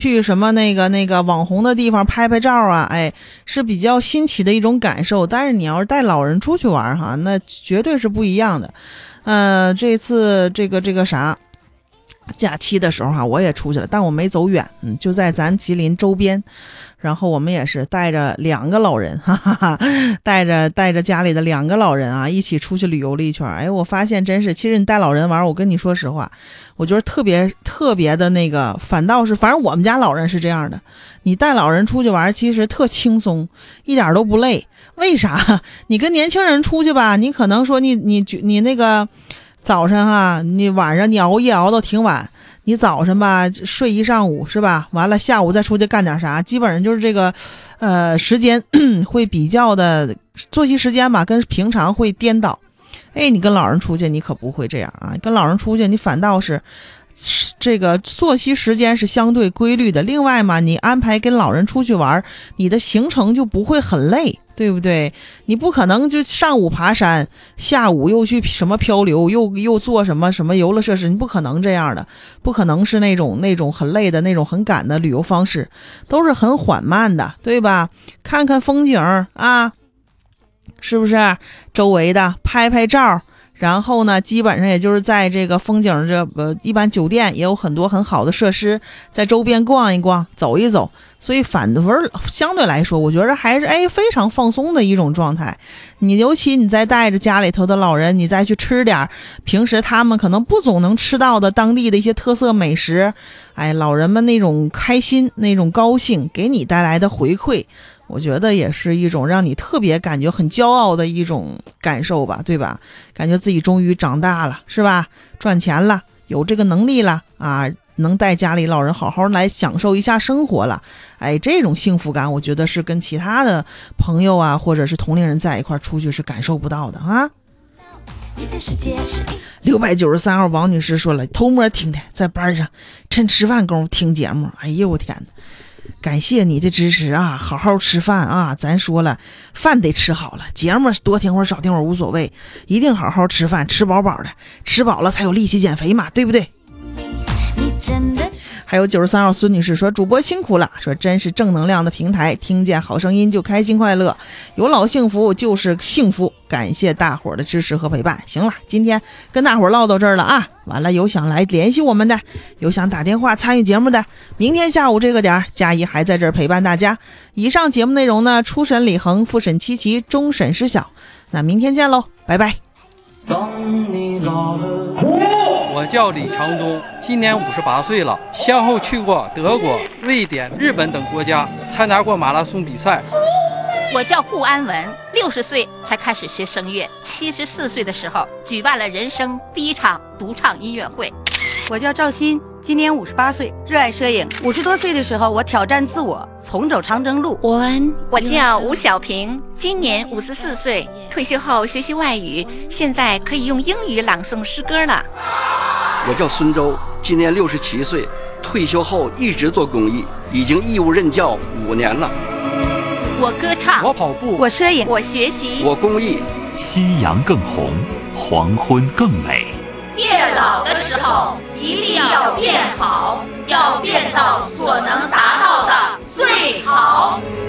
去什么那个网红的地方拍拍照啊，哎，是比较新奇的一种感受。但是你要是带老人出去玩哈，那绝对是不一样的。这次这个啥假期的时候哈，我也出去了，但我没走远，就在咱吉林周边。然后我们也是带着2个老人，哈哈哈，带着家里的2个老人啊，一起出去旅游了一圈。哎，我发现真是，其实你带老人玩，我跟你说实话，我觉得特别的那个，反倒是，反正我们家老人是这样的，你带老人出去玩，其实特轻松，一点都不累。为啥？你跟年轻人出去吧，你可能说你那个早上哈，你晚上你熬夜熬到挺晚。你早上吧睡一上午是吧？完了下午再出去干点啥，基本上就是这个，时间会比较的作息时间吧，跟平常会颠倒。哎，你跟老人出去，你可不会这样啊！跟老人出去，你反倒是这个作息时间是相对规律的。另外嘛，你安排跟老人出去玩，你的行程就不会很累。对不对？你不可能就上午爬山，下午又去什么漂流，又做什么游乐设施，你不可能这样的，不可能是那种很累的那种很赶的旅游方式，都是很缓慢的，对吧？看看风景啊，是不是？周围的拍拍照。然后呢，基本上也就是在这个风景一般酒店也有很多很好的设施，在周边逛一逛，走一走，所以反而相对来说，我觉得还是非常放松的一种状态。你尤其你再带着家里头的老人，你再去吃点平时他们可能不总能吃到的当地的一些特色美食，老人们那种开心，那种高兴，给你带来的回馈。我觉得也是一种让你特别感觉很骄傲的一种感受吧，对吧？感觉自己终于长大了，是吧？赚钱了，有这个能力了啊，能带家里老人好好来享受一下生活了。这种幸福感，我觉得是跟其他的朋友啊，或者是同龄人在一块出去是感受不到的啊。693号王女士说了，偷摸听的，在班上趁吃饭功夫听节目。哎呦我天哪！感谢你的支持啊，好好吃饭啊，咱说了，饭得吃好了，节目多听会儿少听会儿无所谓，一定好好吃饭，吃饱饱的，吃饱了才有力气减肥嘛，对不对？还有93号孙女士说，主播辛苦了，说真是正能量的平台，听见好声音就开心快乐，有老幸福就是幸福，感谢大伙儿的支持和陪伴。行了，今天跟大伙儿唠到这儿了啊，完了有想来联系我们的，有想打电话参与节目的，明天下午这个点佳怡还在这儿陪伴大家。以上节目内容呢，初审李恒，复审七七，终审施晓。那明天见喽，拜拜。 我叫李长忠，今年58岁了，先后去过德国、瑞典、日本等国家，参加过马拉松比赛。 我叫顾安文，60岁才开始学声乐，74岁的时候举办了人生第一场独唱音乐会。 我叫赵鑫，今年58岁，热爱摄影。50多岁的时候，我挑战自我，重走长征路。 我叫吴小平，今年54岁，退休后学习外语，现在可以用英语朗诵诗歌了。 我叫孙周，今年67岁，退休后一直做公益，已经义务任教5年了。 我歌唱， 我跑步， 我摄影， 我学习， 我公益。 夕阳更红，黄昏更美。 变老的时候一定要变好，要变到所能达到的最好。